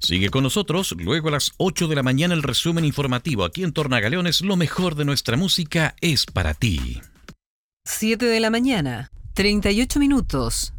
Sigue con nosotros, luego a las 8 de la mañana el resumen informativo. Aquí en Tornagaleones, lo mejor de nuestra música es para ti. 7 de la mañana, 38 minutos.